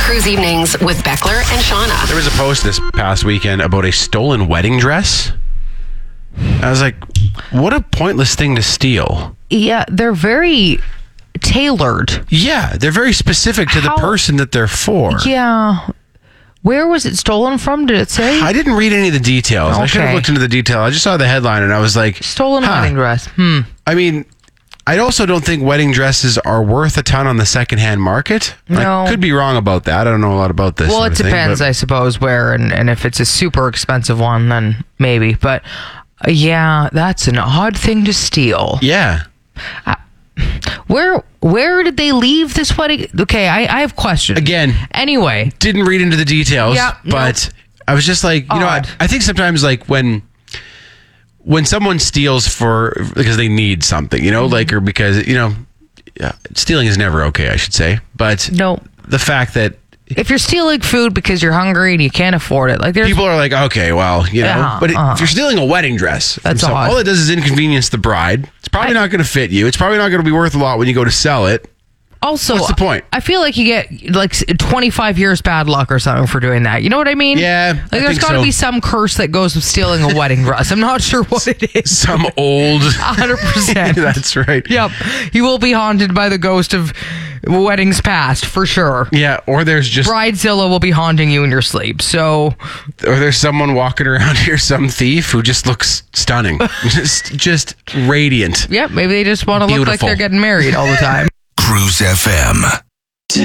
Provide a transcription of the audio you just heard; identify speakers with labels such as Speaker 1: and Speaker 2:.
Speaker 1: Cruise Evenings with Beckler and Shauna.
Speaker 2: There was a post this past weekend about a stolen wedding dress. I was like, what a pointless thing to steal.
Speaker 3: Yeah, they're very tailored.
Speaker 2: Yeah, they're very specific to the person that they're for.
Speaker 3: Yeah. Where was it stolen from? Did it say?
Speaker 2: I didn't read any of the details.
Speaker 3: Okay.
Speaker 2: I should have looked into the detail. I just saw the headline and I was like,
Speaker 3: Stolen wedding dress.
Speaker 2: I mean, I also don't think wedding dresses are worth a ton on the secondhand market.
Speaker 3: No.
Speaker 2: I could be wrong about that. I don't know a lot about this.
Speaker 3: Well,
Speaker 2: sort
Speaker 3: it
Speaker 2: of thing,
Speaker 3: depends, I suppose, where. And if it's a super expensive one, then maybe. But yeah, that's an odd thing to steal.
Speaker 2: Yeah.
Speaker 3: Where did they leave this wedding? Okay, I have questions.
Speaker 2: Again.
Speaker 3: Anyway.
Speaker 2: Didn't read into the details.
Speaker 3: Yeah,
Speaker 2: but I was just like, you know, I think sometimes like when someone steals because they need something, you know, like, or because, you know, stealing is never okay, I should say. But
Speaker 3: no,
Speaker 2: the fact that
Speaker 3: if you're stealing food because you're hungry and you can't afford it, like
Speaker 2: people are like, okay, well, you know, but if you're stealing a wedding dress,
Speaker 3: that's odd.
Speaker 2: All it does is inconvenience the bride. It's probably not going to fit you. It's probably not going to be worth a lot when you go to sell it.
Speaker 3: Also,
Speaker 2: what's the point?
Speaker 3: I feel like you get like 25 years bad luck or something for doing that. You know what I mean?
Speaker 2: Yeah.
Speaker 3: Like there's got to be some curse that goes with stealing a wedding dress. I'm not sure what it is.
Speaker 2: Some old.
Speaker 3: 100%.
Speaker 2: That's right.
Speaker 3: Yep. You will be haunted by the ghost of weddings past for sure.
Speaker 2: Yeah. Or there's just.
Speaker 3: Bridezilla will be haunting you in your sleep. So.
Speaker 2: Or there's someone walking around here, some thief who just looks stunning. just radiant.
Speaker 3: Yep. Maybe they just want to look like they're getting married all the time.
Speaker 4: Cruise FM.